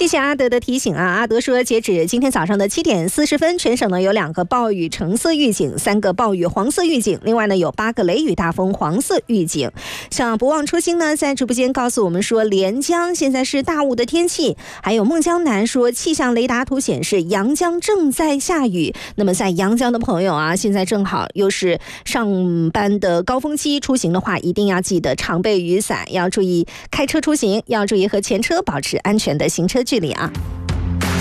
谢谢阿德的提醒啊！阿德说，截止今天早上的7点40分，全省呢有2个暴雨橙色预警，3个暴雨黄色预警，另外呢有8个雷雨大风黄色预警。像不忘初心呢，在直播间告诉我们说，连江现在是大雾的天气，还有孟江南说，气象雷达图显示阳江正在下雨。那么在阳江的朋友啊，现在正好又是上班的高峰期，出行的话一定要记得常备雨伞，要注意开车出行，要注意和前车保持安全的行车距离啊。